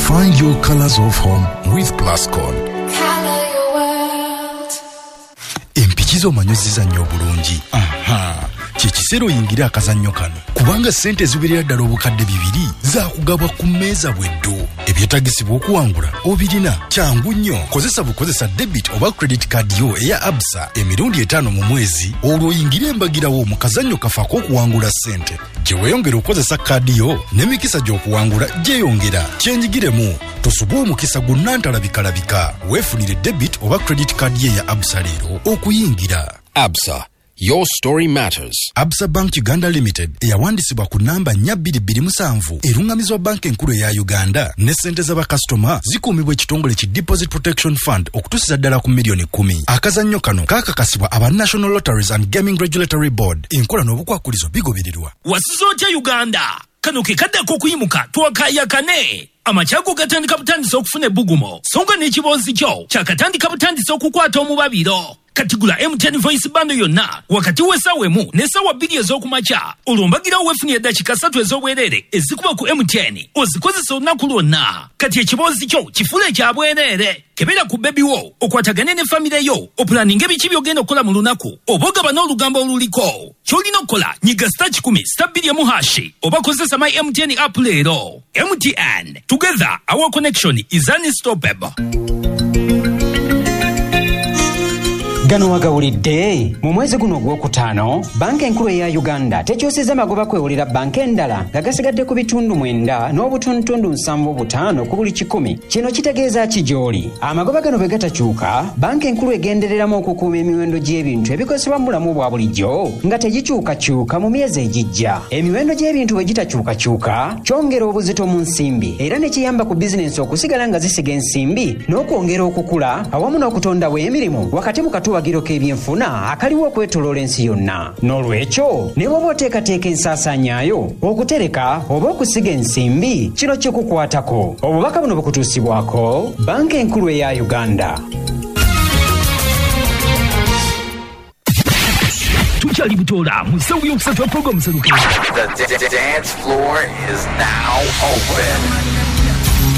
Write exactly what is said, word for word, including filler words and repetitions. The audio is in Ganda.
Find your colors of home with Plascon. Color your world. Empikizo manyoziza nnyo bulungi. Aha. Kyekiseera oyingira akazannyo kano kubanga ssente ziberera ddala obukadde bibiri zaakugabwa ku mmeeza bweddu. Ebyetagisibwa okuwangula obirina kyangu nnyo. Kozesa bukozesa debit oba credit card yo eya Absa emirundi etaano mu mwezi olwo oyingire embagirawo mu kazannyo kafaako okuwangula ssente. Gye weeyongera okukozesa kaadi yo n'emikisa gy'okuwangula gyeyongera. Kyenjigiremu tosubwa omukisa gunnantalabika-labika. Weefunire debit oba credit card ye ya Absa leero okuyingira. Absa. Your story matters. Absa Bank Uganda Limited eyawandisibwa ku namba nnya bbiri bbiri musanvu erungamizwa banka enkulu eya Uganda ne ssente z'abakasitoma zikuumibwa ekitongole ki Deposit Protection Fund okutuusiza ddala ku miliyoni kumi. Akazannyo kano kaakakasibwa aba National Lotteries and Gaming Regulatory Board. Enkola n'obukwakulizo bigobererwa. Wasizootya Uganda kano ke kaddako okuyimuka twakaayakane. Amachako gatandika butandisa okufuna ebbugumo songa n'ekiboozi kyo kyakatandika butandisa okukwata omubabiro. Katigula M T N voice bando yonna wakati w'essaawa emu n'essaawa bbiri ez'okumakya olwombagira weefunira eddakiika ssatu ez'obwereere ezikuba ku M T N ozikozesa olunaku lwonna. Kati ekiboozi kyo kifule ekya bwereere. Kebera ku bebi wo okwatagane ne famire yo opulaninga ebiki by'ogenda okukola mu lunaku oba ogaba n'olugambo oluliko. Ky'olina okukola nyiga star kikumi star bbiri emu hashi oba kozesa my M T N app leero. M T N, together our connection is unstoppable. Gano wagawulidde mu mwezi guno ogwokutaano banka enkulu eya Uganda tekyosiza magoba kwewulira banka endala nga gasigadde ku bitundu mwenda n'obutuntundu nsanvu butaano ku buli kikumi. Kino kitegeeza ki gy'oli? Amagoba gano bwe gatakyuka banka enkulu egendereramu okukuuma emiwendo gy'ebintu ebikozesebwa mu bulamu bwa bulijjo nga tegikyukakyuka mu myezi egijja. Emiwendo gy'ebintu bwe gitakyukakyuka kyongera obuzito mu nsimbi era ne kiyamba ku bizinensi okusigala nga zisiga ensimbi n'okwongera okukula awamu n'okutondawo emirimu wakati mu katuwa wagiro k'ebyenfuna akaliwo okwetoloola ensi yonna. N'olwekyo ne bw'oba oteekateeka ensaasaanyaayo okutereka oba okusiga ensimbi kino kikukwatako. Obubaka buno bukutuusibwako banka enkulu eya Uganda. Tukyali butoola mu ssaawa y'okusatu ya pulogulaamu Seruka. The dance floor is now open.